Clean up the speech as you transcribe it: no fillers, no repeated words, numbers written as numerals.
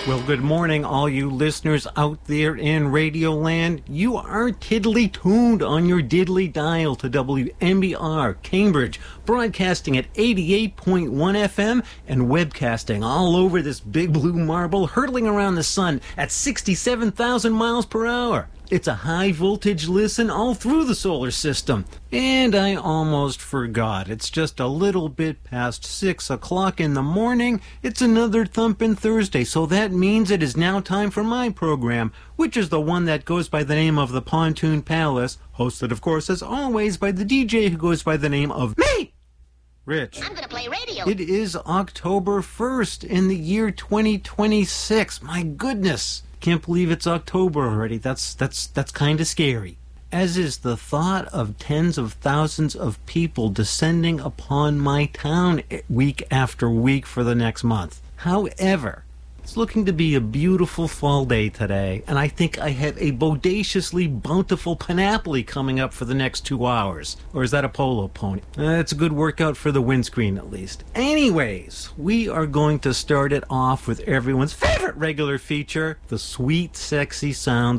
Well, good morning, all you listeners out there in Radioland. You are tiddly tuned on your diddly dial to WMBR Cambridge, broadcasting at 88.1 FM and webcasting all over this big blue marble, hurtling around the sun at 67,000 miles per hour. It's a high-voltage listen all through the solar system. And I almost forgot. It's just a little bit past 6 o'clock in the morning. It's another Thumpin' Thursday, so that means it is now time for my program, which is the one that goes by the name of the Pontoon Palace, hosted, of course, as always, by the DJ who goes by the name of me, Rich. I'm gonna play radio. It is October 1st in the year 2026. My goodness. Can't believe it's October already. That's kind of scary. As is the thought of tens of thousands of people descending upon my town week after week for the next month. However, it's looking to be a beautiful fall day today, and I think I have a bodaciously bountiful panoply coming up for the next 2 hours. Or is that a polo pony? It's a good workout for the windscreen, at least. Anyways, we are going to start it off with everyone's favorite regular feature, the sweet, sexy sounds